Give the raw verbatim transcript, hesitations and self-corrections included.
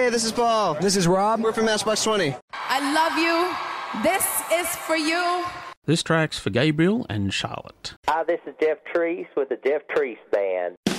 Hey, this is Paul. This is Rob. We're from Matchbox twenty. I love you. This is for you. This track's for Gabriel and Charlotte. Hi, this is Jeff Treese with the Jeff Treese Band.